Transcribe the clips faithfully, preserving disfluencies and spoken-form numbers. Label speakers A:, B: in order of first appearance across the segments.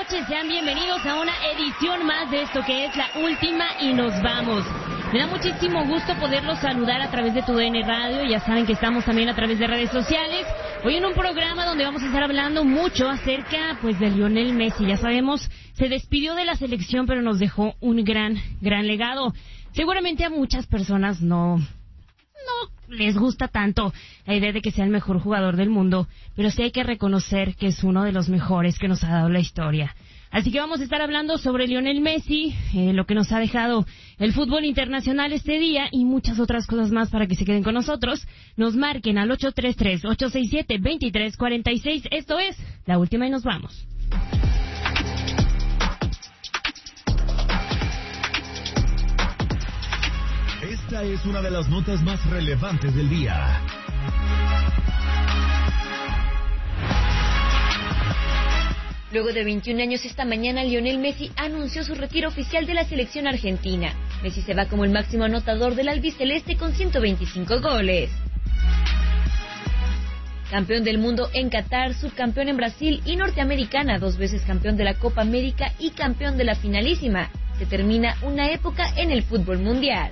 A: noches, sean bienvenidos a una edición más de esto que es la última y nos vamos. Me da muchísimo gusto poderlos saludar a través de Tu D N Radio, ya saben que estamos también a través de redes sociales. Hoy en un programa donde vamos a estar hablando mucho acerca pues de Lionel Messi. Ya sabemos, se despidió de la selección pero nos dejó un gran, gran legado. Seguramente a muchas personas no... no les gusta tanto la idea de que sea el mejor jugador del mundo, pero sí hay que reconocer que es uno de los mejores que nos ha dado la historia. Así que vamos a estar hablando sobre Lionel Messi, eh, lo que nos ha dejado el fútbol internacional este día y muchas otras cosas más para que se queden con nosotros. Nos marquen al ocho tres tres, ocho seis siete, dos tres cuatro seis. Esto es La Última y nos vamos.
B: Esta es una de las notas más relevantes del día.
C: Luego de veintiún años esta mañana, Lionel Messi anunció su retiro oficial de la selección argentina. Messi se va como el máximo anotador del albiceleste con ciento veinticinco goles. Campeón del mundo en Qatar, subcampeón en Brasil y norteamericana, dos veces campeón de la Copa América y campeón de la finalísima. Se termina una época en el fútbol mundial.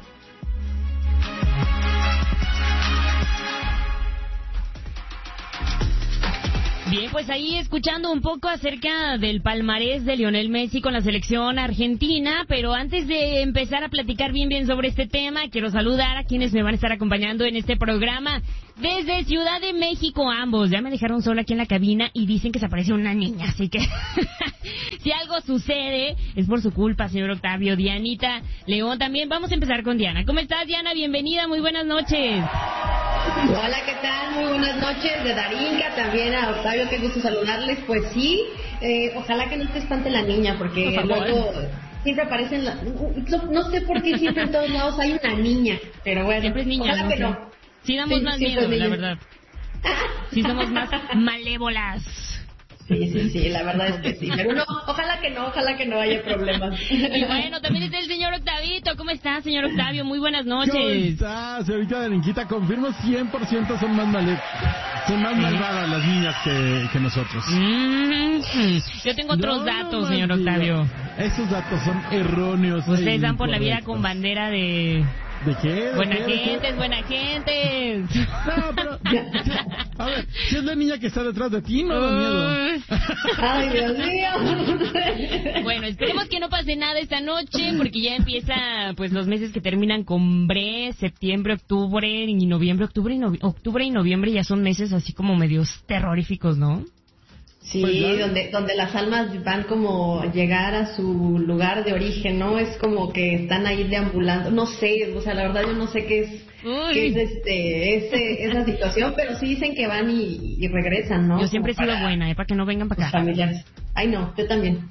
A: Bien, pues ahí escuchando un poco acerca del palmarés de Lionel Messi con la selección argentina, pero antes de empezar a platicar bien bien sobre este tema, quiero saludar a quienes me van a estar acompañando en este programa desde Ciudad de México, ambos. Ya me dejaron sola aquí en la cabina y dicen que se aparece una niña, así que si algo sucede es por su culpa, señor Octavio. Dianita León también. Vamos a empezar con Diana. ¿Cómo estás, Diana? Bienvenida, muy buenas noches.
D: Hola, ¿qué tal? Muy buenas noches de Darinka, también a Octavio, qué gusto saludarles. Pues sí, eh, ojalá que no te espante la niña, porque por luego siempre aparecen, la... no sé por qué siempre en todos lados hay una niña, pero bueno,
A: siempre es niña,
D: ojalá
A: no
D: que
A: sé.
D: no.
A: Sí damos
D: sí,
A: más
D: sí,
A: miedo,
D: pues,
A: la verdad. Sí somos más malévolas.
D: Sí, sí, sí, la verdad es que sí, pero no, ojalá que no, ojalá que no haya problemas.
A: Y bueno, también está el señor Octavito. ¿Cómo está, señor Octavio? Muy buenas noches.
E: ¿Cómo está, señorita Darinquita? Confirmo cien por ciento son más male... son más malvadas las niñas que, que nosotros.
A: Mm-hmm. Yo tengo otros
E: no,
A: datos,
E: no
A: señor
E: digo.
A: Octavio.
E: Esos datos son erróneos.
A: Ustedes dan por la vida con bandera de...
E: ¿De qué? ¿De
A: buena
E: qué? ¿De
A: gente,
E: qué?
A: buena gente.
E: No, pero... A ver, si es la niña que está detrás de ti, no da miedo.
D: Ay, Dios mío.
A: Bueno, esperemos que no pase nada esta noche, porque ya empieza pues los meses que terminan con bre, septiembre, octubre y noviembre, octubre y, novi- octubre y noviembre ya son meses así como medios terroríficos, ¿no?
D: Sí,
E: Pues ya.
D: donde donde las almas van como a llegar a su lugar de origen, ¿no? Es como que están ahí deambulando, no sé, o sea, la verdad yo no sé qué es,
A: Uy.
D: qué es este, ese, esa situación, pero sí dicen que van y, y regresan, ¿no?
A: Yo siempre he
D: Como
A: sido
D: para
A: buena, ¿eh? Para que no vengan para
D: sus
A: acá.
D: familiares. Ay, no, yo también.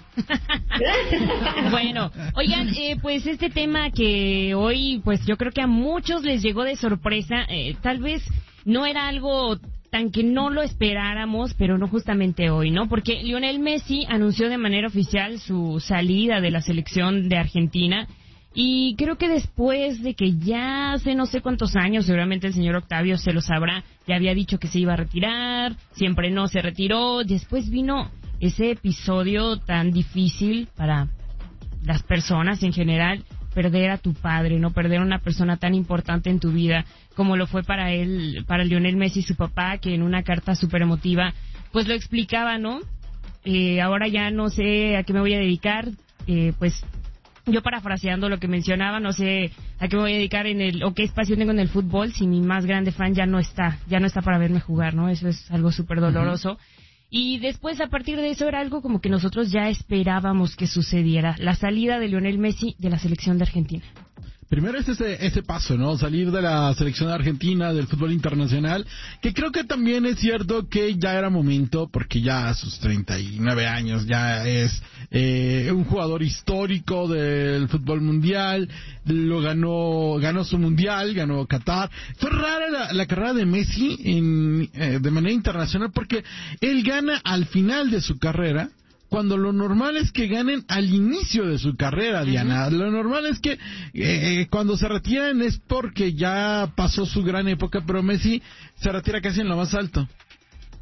A: Bueno, oigan, eh, pues este tema que hoy, pues yo creo que a muchos les llegó de sorpresa, eh, tal vez no era algo tan que no lo esperáramos, pero no justamente hoy, ¿no? Porque Lionel Messi anunció de manera oficial su salida de la selección de Argentina y creo que después de que ya hace no sé cuántos años, seguramente el señor Octavio se lo sabrá, ya había dicho que se iba a retirar, siempre no se retiró, después vino ese episodio tan difícil para las personas en general, perder a tu padre, no perder a una persona tan importante en tu vida como lo fue para él, para Lionel Messi, su papá, que en una carta súper emotiva pues lo explicaba, ¿no? Eh, ahora ya no sé a qué me voy a dedicar, eh, pues yo parafraseando lo que mencionaba, no sé a qué me voy a dedicar en el, o qué espacio tengo en el fútbol si mi más grande fan ya no está, ya no está para verme jugar, ¿no? Eso es algo súper doloroso. Uh-huh. Y después, a partir de eso, era algo como que nosotros ya esperábamos que sucediera, la salida de Lionel Messi de la selección de Argentina.
E: Primero es ese, ese paso, ¿no? Salir de la selección argentina, del fútbol internacional, que creo que también es cierto que ya era momento, porque ya a sus treinta y nueve años ya es eh, un jugador histórico del fútbol mundial, lo ganó, ganó su mundial, ganó Qatar. Fue rara la, la carrera de Messi en, eh, de manera internacional, porque él gana al final de su carrera, cuando lo normal es que ganen al inicio de su carrera, Diana. Uh-huh. Lo normal es que eh, cuando se retiran es porque ya pasó su gran época, pero Messi se retira casi en lo más alto.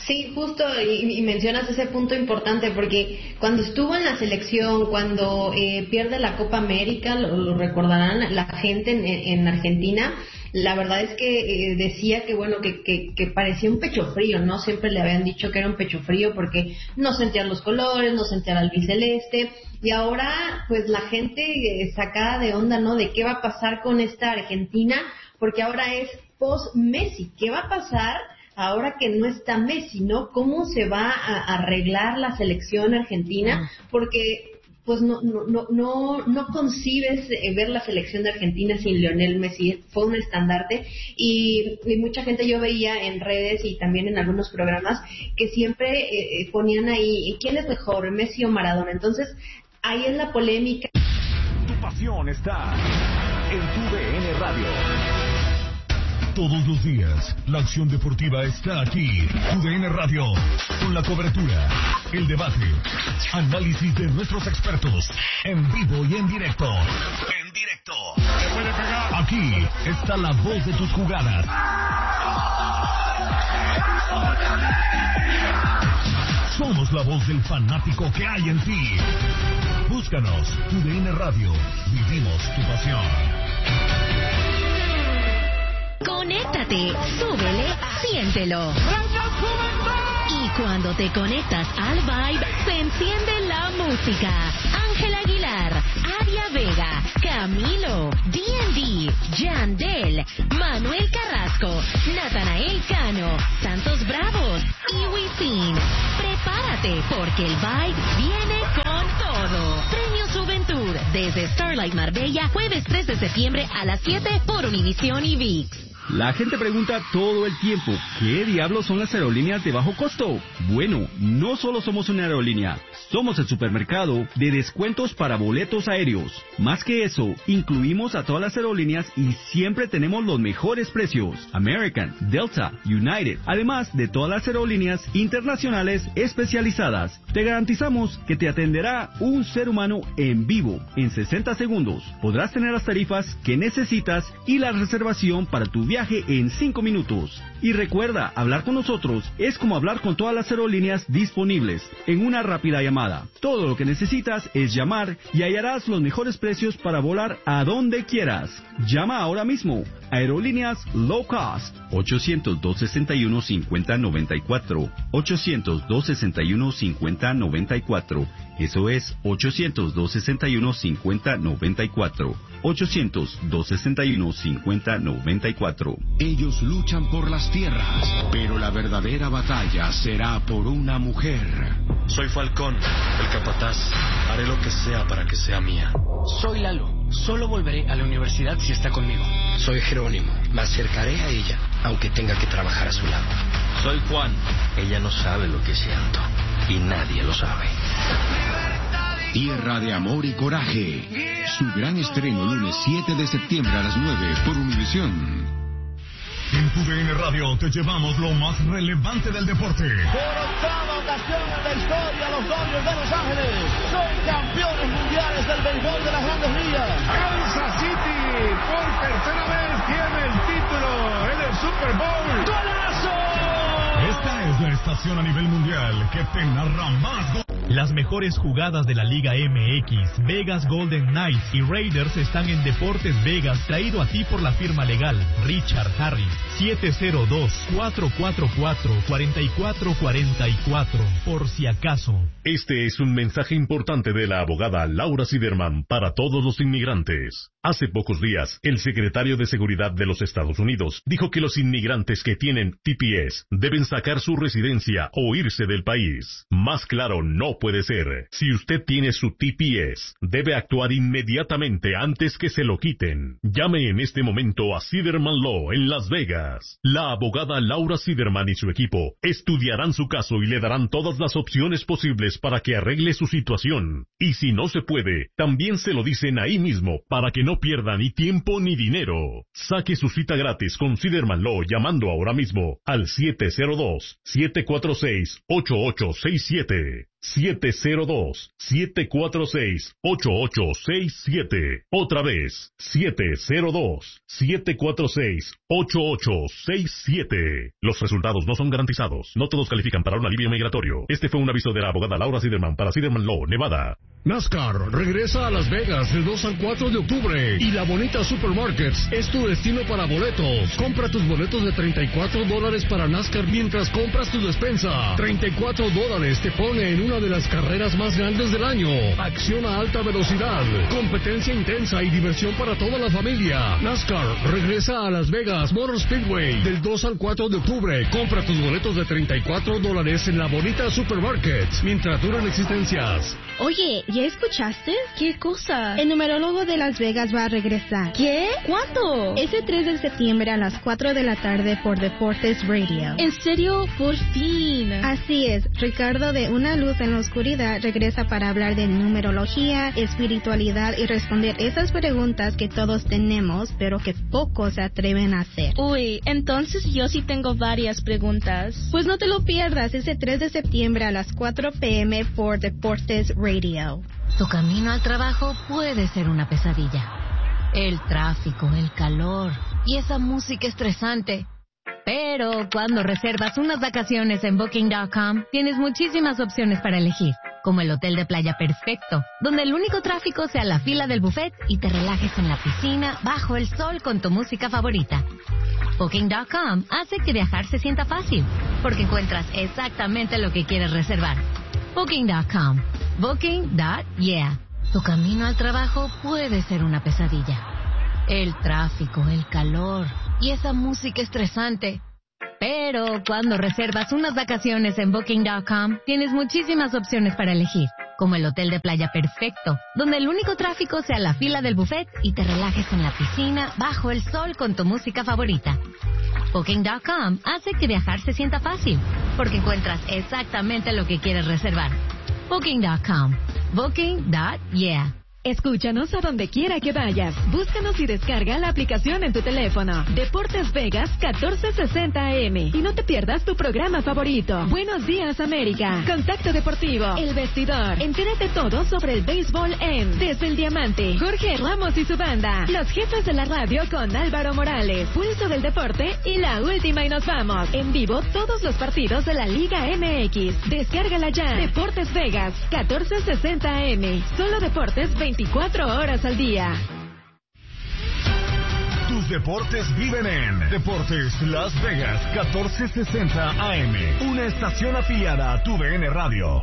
D: Sí, justo, y, y mencionas ese punto importante, porque cuando estuvo en la selección, cuando eh, pierde la Copa América, lo, lo recordarán la gente en, en Argentina, la verdad es que eh, decía que bueno, que, que, que parecía un pecho frío, ¿no? Siempre le habían dicho que era un pecho frío porque no sentían los colores, no sentían al albiceleste, y ahora pues la gente eh, sacada de onda, ¿no? De qué va a pasar con esta Argentina, porque ahora es post-Messi, ¿qué va a pasar ahora que no está Messi, ¿no? ¿Cómo se va a arreglar la selección argentina? Porque pues no no no no, no concibes eh, ver la selección de Argentina sin Lionel Messi. Fue un estandarte, y, y mucha gente yo veía en redes y también en algunos programas que siempre eh, ponían ahí ¿quién es mejor, Messi o Maradona? Entonces ahí es la polémica.
B: Tu pasión está en tu D N Radio. Todos los días, la acción deportiva está aquí. Tu D N Radio, con la cobertura, el debate, análisis de nuestros expertos, en vivo y en directo. En directo. Aquí está la voz de tus jugadas. Somos la voz del fanático que hay en ti. Búscanos, Tu D N Radio. Vivimos tu pasión.
F: Conéctate, súbele, siéntelo. Y cuando te conectas al Vibe, se enciende la música. Ángel Aguilar, Aria Vega, Camilo, D and D, Yandel, Manuel Carrasco, Natanael Cano, Santos Bravos y Wisin. Prepárate, porque el Vibe viene con todo. Premio Juventud, desde Starlight Marbella, jueves tres de septiembre a las siete por Univisión y V I X.
G: La gente pregunta todo el tiempo, ¿qué diablos son las aerolíneas de bajo costo? Bueno, no solo somos una aerolínea, somos el supermercado de descuentos para boletos aéreos. Más que eso, incluimos a todas las aerolíneas y siempre tenemos los mejores precios. American, Delta, United, además de todas las aerolíneas internacionales especializadas. Te garantizamos que te atenderá un ser humano en vivo en sesenta segundos. Podrás tener las tarifas que necesitas y la reservación para tu viaje en cinco minutos. Y recuerda, hablar con nosotros es como hablar con todas las aerolíneas disponibles en una rápida llamada. Todo lo que necesitas es llamar y hallarás los mejores precios para volar a donde quieras. Llama ahora mismo. Aerolíneas Low Cost. ochocientos, dos sesenta y uno, cincuenta noventa y cuatro. ochocientos, dos sesenta y uno, cincuenta noventa y cuatro. Eso es ochocientos, dos sesenta y uno, cincuenta noventa y cuatro. ochocientos, dos sesenta y uno, cincuenta noventa y cuatro.
H: Ellos luchan por las tierras, pero la verdadera batalla será por una mujer.
I: Soy Falcón, el capataz. Haré lo que sea para que sea mía.
J: Soy Lalo. Solo volveré a la universidad si está conmigo.
K: Soy Jerónimo. Me acercaré a ella, aunque tenga que trabajar a su lado.
I: Soy Juan.
K: Ella no sabe lo que siento, y nadie lo sabe.
H: Tierra de amor y coraje. Su gran estreno lunes siete de septiembre a las nueve por Univisión.
B: En Tu D N Radio te llevamos lo más relevante del deporte.
L: Por octava ocasión en la historia, los Dodgers de Los Ángeles son campeones mundiales del béisbol de las Grandes Ligas.
M: Kansas City por tercera vez tiene el título en el Super Bowl.
L: ¡Golazo!
B: Esta es la estación a nivel mundial que te narra más goles.
N: Las mejores jugadas de la Liga M X, Vegas Golden Knights y Raiders están en Deportes Vegas, traído a ti por la firma legal Richard Harris, siete cero dos, cuatro cuatro cuatro, cuatro cuatro cuatro cuatro, por si acaso.
O: Este es un mensaje importante de la abogada Laura Siderman para todos los inmigrantes. Hace pocos días, el secretario de Seguridad de los Estados Unidos dijo que los inmigrantes que tienen T P S deben sacar su residencia o irse del país. Más claro no puede ser. Si usted tiene su T P S, debe actuar inmediatamente antes que se lo quiten. Llame en este momento a Siderman Law en Las Vegas. La abogada Laura Siderman y su equipo estudiarán su caso y le darán todas las opciones posibles para que arregle su situación. Y si no se puede, también se lo dicen ahí mismo para que no pierda ni tiempo ni dinero. Saque su cita gratis con Siderman Law llamando ahora mismo al siete cero dos, siete cuatro seis, ocho ocho seis siete. siete cero dos, siete cuatro seis, ocho ocho seis siete. Otra vez, siete cero dos, siete cuatro seis, ocho ocho seis siete. Los resultados no son garantizados. No todos califican para un alivio migratorio. Este fue un aviso de la abogada Laura Siderman para Siderman Law, Nevada.
P: NASCAR regresa a Las Vegas del dos al cuatro de octubre y La Bonita Supermarkets es tu destino para boletos. Compra tus boletos de treinta y cuatro dólares para NASCAR mientras compras tu despensa. treinta y cuatro dólares te pone en una de las carreras más grandes del año. Acción a alta velocidad, competencia intensa y diversión para toda la familia. NASCAR regresa a Las Vegas Motor Speedway del dos al cuatro de octubre. Compra tus boletos de treinta y cuatro dólares en La Bonita Supermarkets mientras duran existencias.
Q: Oye, ¿ya escuchaste? ¿Qué cosa? El numerólogo de Las Vegas va a regresar. ¿Qué? ¿Cuándo? Ese tres de septiembre a las cuatro de la tarde por Deportes Radio. ¿En serio? Por fin. Así es. Ricardo de Una Luz en la Oscuridad regresa para hablar de numerología, espiritualidad y responder esas preguntas que todos tenemos, pero que pocos se atreven a hacer. Uy, entonces yo sí tengo varias preguntas. Pues no te lo pierdas ese tres de septiembre a las cuatro p.m. por Deportes Radio.
F: Tu camino al trabajo puede ser una pesadilla. El tráfico, el calor y esa música estresante. Pero cuando reservas unas vacaciones en Booking punto com, tienes muchísimas opciones para elegir, como el hotel de playa perfecto, donde el único tráfico sea la fila del buffet y te relajes en la piscina bajo el sol con tu música favorita. Booking punto com hace que viajar se sienta fácil, porque encuentras exactamente lo que quieres reservar. Booking punto com. Booking. Yeah. Tu camino al trabajo puede ser una pesadilla. El tráfico, el calor y esa música estresante. Pero cuando reservas unas vacaciones en Booking punto com, tienes muchísimas opciones para elegir, como el hotel de playa perfecto, donde el único tráfico sea la fila del buffet y te relajes en la piscina bajo el sol con tu música favorita. Booking punto com hace que viajar se sienta fácil, porque encuentras exactamente lo que quieres reservar. Booking punto com. Booking. Yeah.
R: Escúchanos a donde quiera que vayas. Búscanos y descarga la aplicación en tu teléfono. Deportes Vegas catorce sesenta A M. Y no te pierdas tu programa favorito. Buenos días, América. Contacto Deportivo. El Vestidor. Entérate todo sobre el béisbol en Desde el Diamante. Jorge Ramos y su banda. Los jefes de la radio con Álvaro Morales. Pulso del Deporte y la última y nos vamos. En vivo todos los partidos de la Liga M X. Descárgala ya. Deportes Vegas catorce sesenta A M. Solo deportes veinticuatro horas al día.
B: Tus deportes viven en Deportes Las Vegas catorce sesenta A M, una estación afiliada a tu D N Radio.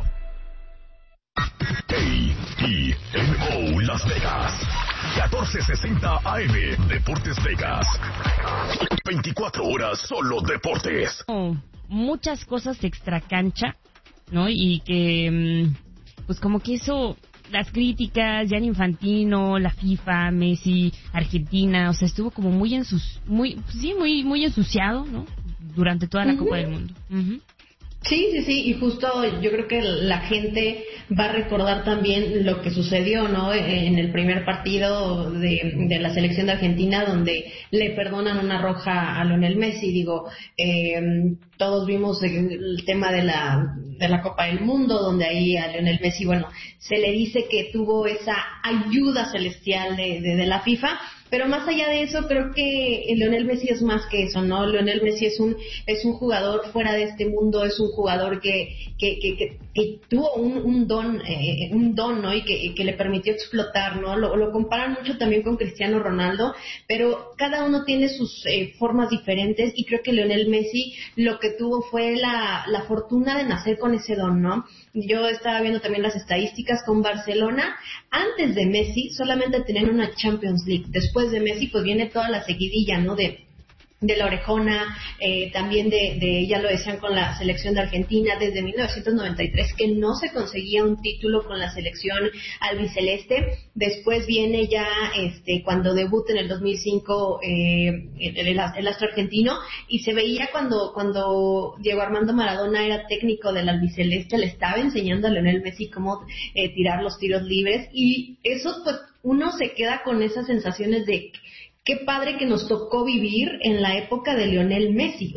B: A T N O Las Vegas catorce sesenta A M, Deportes Vegas. veinticuatro horas solo deportes.
A: Oh, muchas cosas extra cancha, ¿no? Y que pues como que eso, las críticas, Gianni Infantino, la FIFA, Messi, Argentina, o sea, estuvo como muy ensus, muy, sí, muy, muy ensuciado, ¿no? Durante toda la uh-huh. Copa del Mundo. Uh-huh.
D: Sí, sí, sí, y justo yo creo que la gente va a recordar también lo que sucedió, ¿no? En el primer partido de, de la selección de Argentina, donde le perdonan una roja a Lionel Messi. Digo, eh, todos vimos el tema de la de la Copa del Mundo, donde ahí a Lionel Messi, bueno, se le dice que tuvo esa ayuda celestial de, de, de la FIFA. Pero más allá de eso, creo que Lionel Messi es más que eso, ¿no? Lionel Messi es un es un jugador fuera de este mundo, es un jugador que que que, que, que tuvo un, un don, eh, un don, ¿no? Y que, que le permitió explotar, ¿no? Lo, lo comparan mucho también con Cristiano Ronaldo, pero cada uno tiene sus eh, formas diferentes, y creo que Lionel Messi lo que tuvo fue la, la fortuna de nacer con ese don, ¿no? Yo estaba viendo también las estadísticas con Barcelona. Antes de Messi solamente tenían una Champions League. Después de Messi pues viene toda la seguidilla, ¿no? De de la orejona, eh, también de, de, ya lo decían con la selección de Argentina, desde mil novecientos noventa y tres, que no se conseguía un título con la selección albiceleste. Después viene ya, este, cuando debuta en el dos mil cinco, eh, el, el, el astro argentino, y se veía cuando, cuando Diego Armando Maradona era técnico del albiceleste, le estaba enseñando a Lionel Messi cómo eh, tirar los tiros libres, y eso, pues, uno se queda con esas sensaciones de qué padre que nos tocó vivir en la época de Lionel Messi. O sea,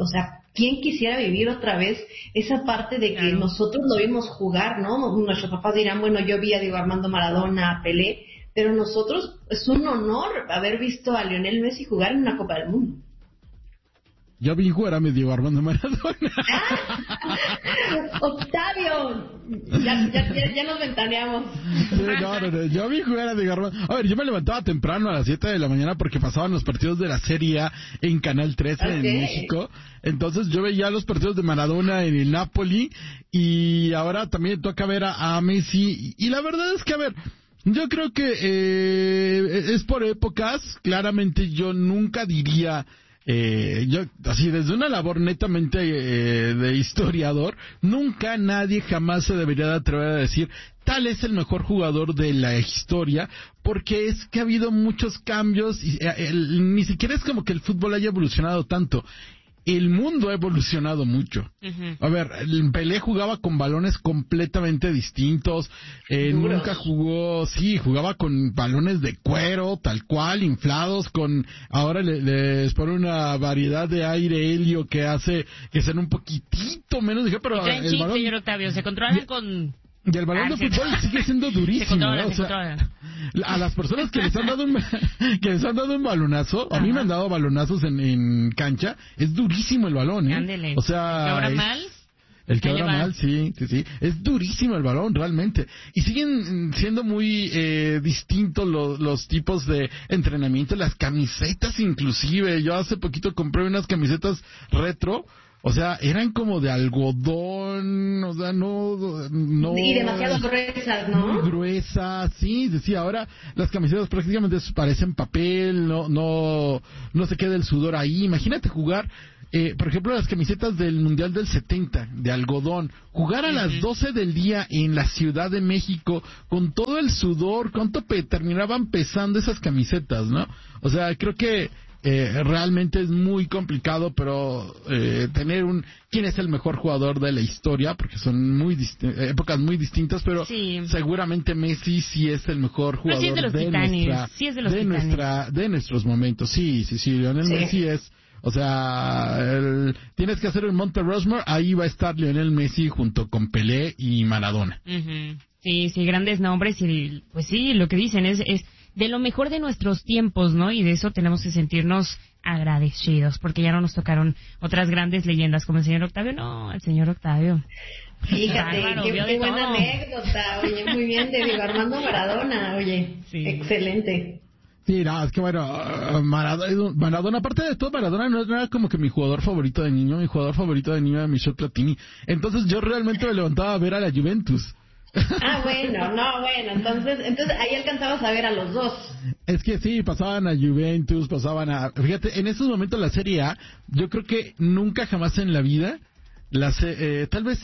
D: ¿quién quisiera vivir otra vez esa parte de que claro. nosotros lo vimos jugar, ¿no? Nuestros papás dirán, bueno, yo vi a Diego Armando Maradona, a Pelé, pero nosotros es un honor haber visto a Lionel Messi jugar en una Copa del Mundo.
E: Yo vi jugar a mi Diego Armando Maradona.
D: ¡Ah! Octavio, ya, ya, ya, ya nos ventaneamos.
E: Sí, no, no, no, yo vi jugar a Diego Armando. A ver, yo me levantaba temprano a las siete de la mañana porque pasaban los partidos de la Serie A en Canal trece okay. en México. Entonces yo veía los partidos de Maradona en el Napoli y ahora también toca ver a, a Messi. Y, y la verdad es que, a ver, yo creo que eh, es por épocas. Claramente yo nunca diría... Eh, yo, así, desde una labor netamente eh, de historiador, nunca nadie jamás se debería de atrever a decir tal es el mejor jugador de la historia, porque es que ha habido muchos cambios y eh, el, ni siquiera es como que el fútbol haya evolucionado tanto. El mundo ha evolucionado mucho. Uh-huh. A ver, el Pelé jugaba con balones completamente distintos. Eh, nunca jugó, sí, jugaba con balones de cuero, tal cual, inflados, con, ahora le, les pone una variedad de aire helio que hace que sean un poquitito menos, dije, pero
A: el chip, balón, señor Octavio, se controlan y, con...
E: Y el balón ah, de fútbol se... sigue siendo durísimo. Se controla, ¿no? O sea, se a las personas que les han dado un, que les han dado un balonazo, a mí me han dado balonazos en, en cancha, es durísimo el balón, ¿eh?
A: Ándele.
E: O sea,
A: ¿el que ahora mal?
E: El que ahora mal, sí, sí, sí. Es durísimo el balón, realmente. Y siguen siendo muy eh, distintos los, los tipos de entrenamiento, las camisetas inclusive. Yo hace poquito compré unas camisetas retro. O sea, eran como de algodón, o sea, no... no
D: y demasiado gruesas, ¿no?
E: Muy gruesas, sí, sí, ahora las camisetas prácticamente parecen papel, no no no se queda el sudor ahí. Imagínate jugar, eh, por ejemplo, las camisetas del Mundial del setenta, de algodón, jugar a las doce del día en la Ciudad de México con todo el sudor, ¿cuánto pe- terminaban pesando esas camisetas, no? O sea, creo que... Eh, realmente es muy complicado, pero eh, tener un quién es el mejor jugador de la historia, porque son muy disti- épocas muy distintas, pero sí. seguramente Messi sí es el mejor jugador sí es de, los de nuestra
A: sí es de, los
E: de nuestra de nuestros momentos. Sí, sí, sí, Lionel sí. Messi es, o sea, el, tienes que hacer el Monte Rushmore, ahí va a estar Lionel Messi junto con Pelé y Maradona.
A: Uh-huh. Sí, sí, grandes nombres y pues sí, lo que dicen es es de lo mejor de nuestros tiempos, ¿no? Y de eso tenemos que sentirnos agradecidos, porque ya no nos tocaron otras grandes leyendas como el señor Octavio. No, el señor Octavio.
D: Fíjate, Bárbaro, qué, qué buena todo. Anécdota, oye, muy bien, de Diego Armando Maradona, oye, sí. Excelente.
E: Sí, no, es que bueno, Maradona, Maradona, aparte de todo, Maradona no era como que mi jugador favorito de niño, mi jugador favorito de niño era Michel Platini. Entonces yo realmente me levantaba a ver a la Juventus.
D: Ah, bueno, no, bueno, entonces entonces ahí alcanzabas a ver a los dos.
E: Es que sí, pasaban a Juventus, pasaban a... Fíjate, en esos momentos la Serie A, yo creo que nunca jamás en la vida, la, eh, tal vez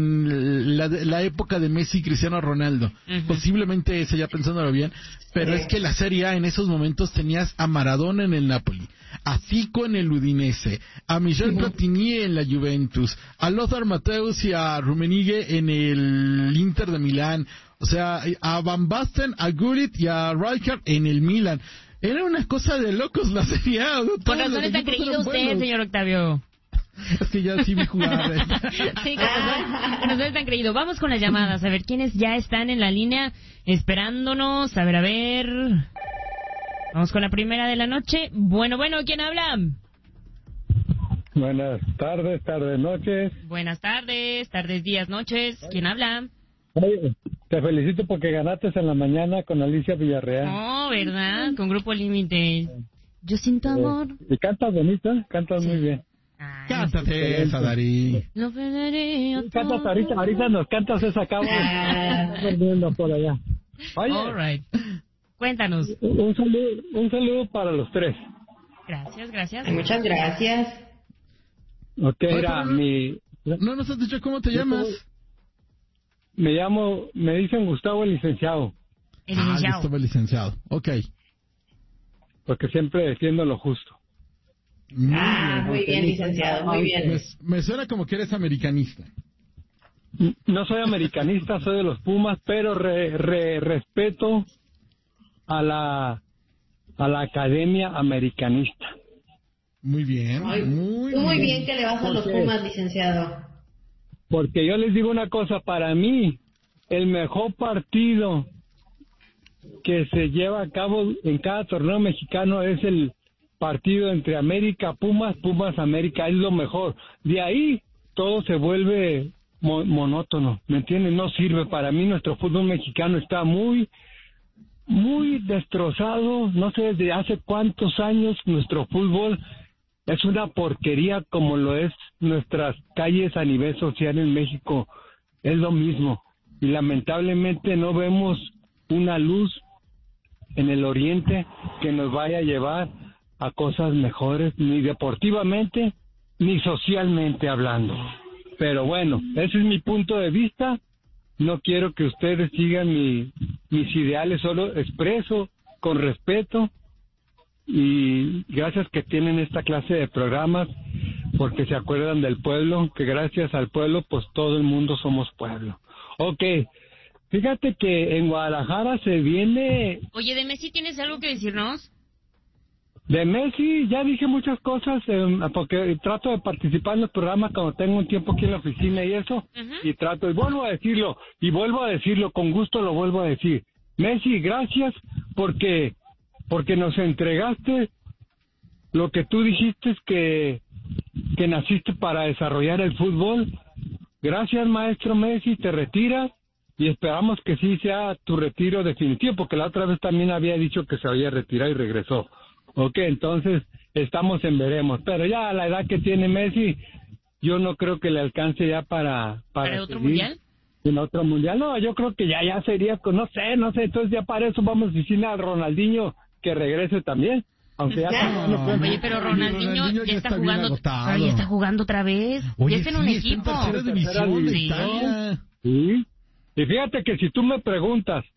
E: en la, la época de Messi y Cristiano Ronaldo, uh-huh. posiblemente ese, ya pensándolo bien, pero sí. Es que la Serie A en esos momentos tenías a Maradona en el Napoli, a Zico en el Udinese, a Michel uh-huh. Platini en la Juventus, a Lothar Matthäus y a Rummenigge en el Inter de Milán, o sea, a Van Basten, a Gullit y a Rijkaard en el Milan. Era una cosa de locos la Serie A.
A: Por razón está creído usted, buenos. Señor Octavio.
E: Es que ya sí vi jugar. ¿eh?
A: Sí, que no se están creído. Vamos con las llamadas, a ver quiénes ya están en la línea esperándonos. A ver, a ver. Vamos con la primera de la noche. Bueno, bueno, ¿quién habla?
S: Buenas tardes, tardes, noches.
A: Buenas tardes, tardes, días, noches. ¿Quién habla?
S: Oye, te felicito porque ganaste en la mañana con Alicia Villarreal.
A: Oh, ¿verdad? Con Grupo Límite. Yo siento amor.
S: Eh, y cantas bonito, cantas sí. muy bien.
E: Ay, cántate esa, Darí.
A: Lo perderé
S: sí, cantas ahorita, ahorita nos cantas esa cabo. Perdiendo por allá. Oye,
A: all right. Cuéntanos.
S: Un saludo, un saludo para los tres.
A: Gracias, gracias.
D: Muchas gracias.
S: Ok, era no, mi...
E: No nos has dicho cómo te llamas.
S: Me llamo, me dicen Gustavo el licenciado.
A: El licenciado.
E: Ah, Gustavo el licenciado, ok.
S: Porque siempre defiendo lo justo.
D: Muy ah, bien, muy bien, licenciado, muy bien.
E: Me, me suena como que eres americanista.
S: No soy americanista, soy de los Pumas, pero re, re, respeto a la a la academia americanista.
E: Muy bien,
D: Ay,
E: muy,
D: muy
E: bien.
D: bien que le vas a los Pumas, licenciado.
S: Porque yo les digo una cosa, para mí, el mejor partido que se lleva a cabo en cada torneo mexicano es el partido entre América Pumas, Pumas América, es lo mejor. De ahí todo se vuelve mo- monótono, ¿me entiendes? No sirve. Para mí nuestro fútbol mexicano está muy, muy destrozado. No sé desde hace cuántos años nuestro fútbol es una porquería como lo es nuestras calles a nivel social en México. Es lo mismo. Y lamentablemente no vemos una luz en el oriente que nos vaya a llevar a cosas mejores, ni deportivamente, ni socialmente hablando. Pero bueno, ese es mi punto de vista. No quiero que ustedes sigan mi, mis ideales, solo expreso con respeto. Y gracias que tienen esta clase de programas, porque se acuerdan del pueblo, que gracias al pueblo, pues todo el mundo somos pueblo. Ok, fíjate que en Guadalajara se viene...
A: Oye, de Messi, ¿tienes algo que decirnos?
S: De Messi ya dije muchas cosas, eh, porque trato de participar en los programas cuando tengo un tiempo aquí en la oficina y eso, uh-huh. y trato, y vuelvo a decirlo, y vuelvo a decirlo, con gusto lo vuelvo a decir. Messi, gracias porque... porque nos entregaste lo que tú dijiste que, que naciste para desarrollar el fútbol. Gracias, maestro Messi, te retiras y esperamos que sí sea tu retiro definitivo, porque la otra vez también había dicho que se había retirado y regresó. Ok, entonces estamos en veremos, pero ya a la edad que tiene Messi, yo no creo que le alcance ya para... ¿Para,
A: ¿Para otro
S: seguir
A: mundial?
S: En otro mundial, no, yo creo que ya, ya sería, no sé, no sé, entonces ya para eso vamos a decirle a Ronaldinho que regrese también, aunque ya
A: no, no, no, oye, pero Ronaldinho, Ronaldinho ya, ya está, está jugando, pero ya está jugando otra vez, oye, ya está en un
E: sí,
A: equipo.
E: Está en tercera división,
S: sí. sí. Y fíjate que si tú me preguntas